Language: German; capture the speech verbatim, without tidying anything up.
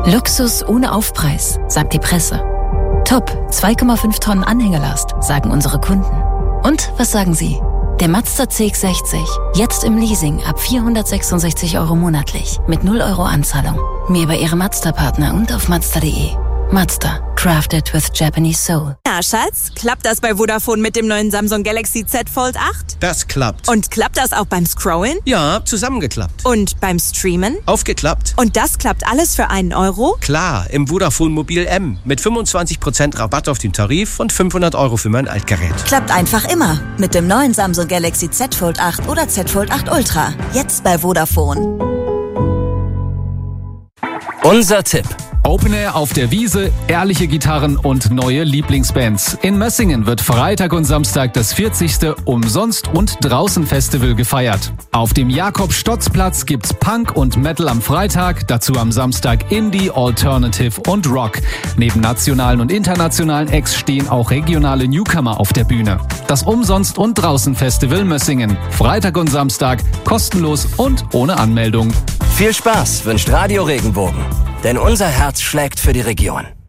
Luxus ohne Aufpreis, sagt die Presse. Top, zwei Komma fünf Tonnen Anhängerlast, sagen unsere Kunden. Und was sagen Sie? Der Mazda C X sechzig, jetzt im Leasing ab vierhundertsechsundsechzig Euro monatlich, mit null Euro Anzahlung. Mehr bei Ihrem Mazda-Partner und auf mazda punkt de. Mazda, crafted with Japanese soul. Ja, Schatz, klappt das bei Vodafone mit dem neuen Samsung Galaxy Z Fold acht? Das klappt. Und klappt das auch beim Scrollen? Ja, zusammengeklappt. Und beim Streamen? Aufgeklappt. Und das klappt alles für einen Euro? Klar, im Vodafone Mobil M mit fünfundzwanzig Prozent Rabatt auf den Tarif und fünfhundert Euro für mein Altgerät. Klappt einfach immer mit dem neuen Samsung Galaxy Z Fold acht oder Z Fold acht Ultra. Jetzt bei Vodafone. Unser Tipp. Open Air auf der Wiese, ehrliche Gitarren und neue Lieblingsbands. In Mössingen wird Freitag und Samstag das vierzigste Umsonst- und Draußen-Festival gefeiert. Auf dem Jakob-Stotz-Platz gibt's Punk und Metal am Freitag, dazu am Samstag Indie, Alternative und Rock. Neben nationalen und internationalen Acts stehen auch regionale Newcomer auf der Bühne. Das Umsonst- und Draußen-Festival Mössingen. Freitag und Samstag kostenlos und ohne Anmeldung. Viel Spaß wünscht Radio Regenbogen. Denn unser Herz schlägt für die Region.